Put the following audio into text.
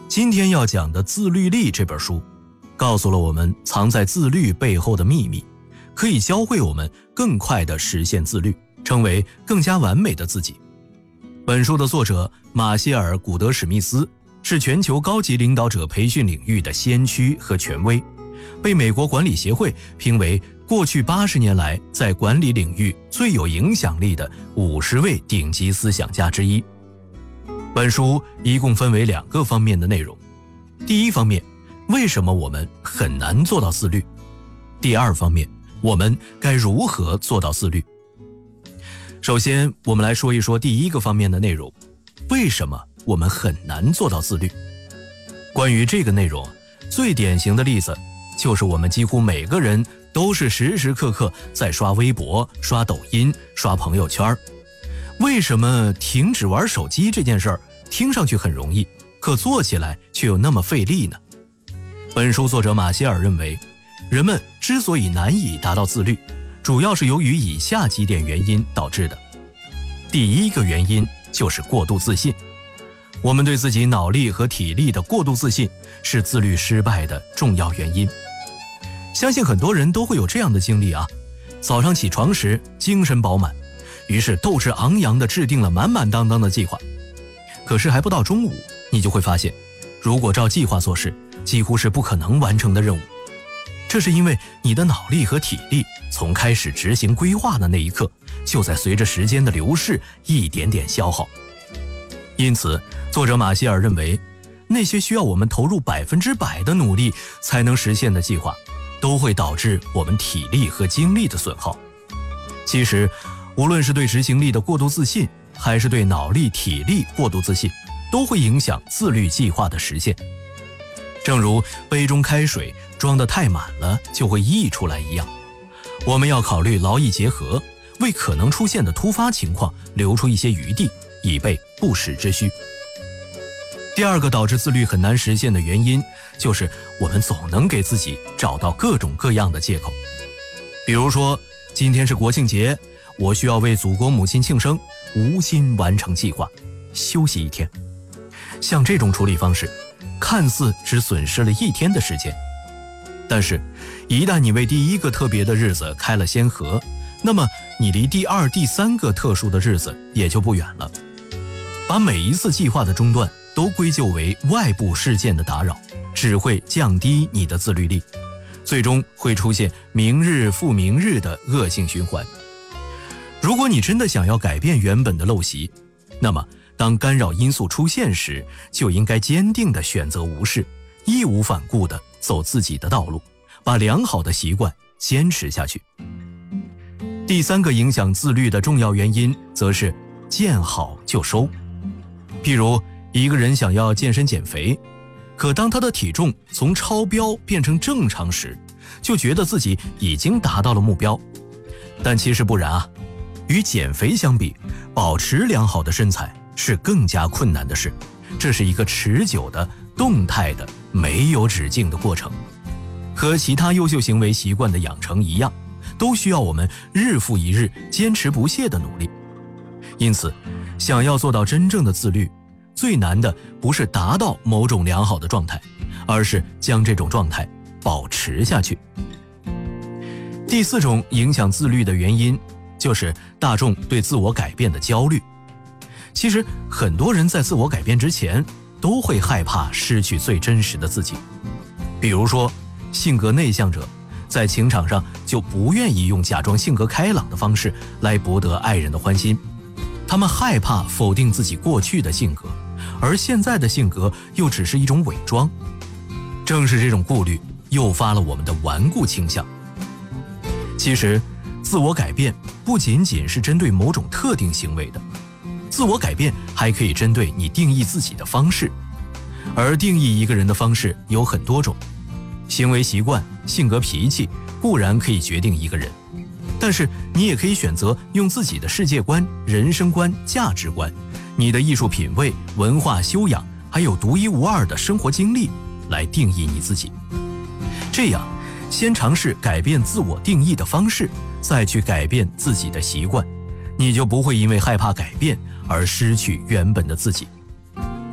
今天要讲的《自律力》这本书，告诉了我们藏在自律背后的秘密，可以教会我们更快地实现自律，成为更加完美的自己。本书的作者马歇尔·古德史密斯是全球高级领导者培训领域的先驱和权威，被美国管理协会评为过去80年来在管理领域最有影响力的50位顶级思想家之一。本书一共分为2个方面的内容。第一方面，为什么我们很难做到自律？第二方面，我们该如何做到自律？首先，我们来说一说第一个方面的内容，为什么我们很难做到自律？关于这个内容，最典型的例子就是我们几乎每个人都是时时刻刻在刷微博、刷抖音、刷朋友圈。为什么停止玩手机这件事儿听上去很容易，可做起来却又那么费力呢？本书作者马歇尔认为，人们之所以难以达到自律，主要是由于以下几点原因导致的。第一个原因就是过度自信。我们对自己脑力和体力的过度自信是自律失败的重要原因。相信很多人都会有这样的经历啊，早上起床时精神饱满，于是斗志昂扬地制定了满满当当的计划。可是还不到中午，你就会发现，如果照计划做事，几乎是不可能完成的任务。这是因为你的脑力和体力从开始执行规划的那一刻，就在随着时间的流逝一点点消耗。因此，作者马歇尔认为，那些需要我们投入100%的努力才能实现的计划，都会导致我们体力和精力的损耗。其实，无论是对执行力的过度自信，还是对脑力体力过度自信，都会影响自律计划的实现。正如杯中开水装得太满了就会溢出来一样，我们要考虑劳逸结合，为可能出现的突发情况留出一些余地，以备不时之需。第二个导致自律很难实现的原因，就是我们总能给自己找到各种各样的借口。比如说，今天是国庆节，我需要为祖国母亲庆生，无心完成计划，休息1天。像这种处理方式，看似只损失了1天的时间，但是一旦你为第一个特别的日子开了先河，那么你离第2、第3个特殊的日子也就不远了。把每一次计划的中断都归咎为外部事件的打扰，只会降低你的自律力，最终会出现明日复明日的恶性循环。如果你真的想要改变原本的陋习，那么当干扰因素出现时，就应该坚定地选择无视，义无反顾地走自己的道路，把良好的习惯坚持下去。第3个影响自律的重要原因，则是见好就收。譬如一个人想要健身减肥，可当他的体重从超标变成正常时，就觉得自己已经达到了目标。但其实不然啊，与减肥相比，保持良好的身材是更加困难的事，这是一个持久的、动态的、没有止境的过程。和其他优秀行为习惯的养成一样，都需要我们日复一日坚持不懈的努力。因此，想要做到真正的自律，最难的不是达到某种良好的状态，而是将这种状态保持下去。第4种影响自律的原因，就是大众对自我改变的焦虑。其实很多人在自我改变之前，都会害怕失去最真实的自己。比如说，性格内向者在情场上就不愿意用假装性格开朗的方式来博得爱人的欢心，他们害怕否定自己过去的性格，而现在的性格又只是一种伪装。正是这种顾虑诱发了我们的顽固倾向。其实自我改变不仅仅是针对某种特定行为的，自我改变还可以针对你定义自己的方式。而定义一个人的方式有很多种，行为习惯、性格脾气固然可以决定一个人，但是你也可以选择用自己的世界观、人生观、价值观，你的艺术品味、文化修养，还有独一无二的生活经历来定义你自己。这样，先尝试改变自我定义的方式，再去改变自己的习惯，你就不会因为害怕改变而失去原本的自己。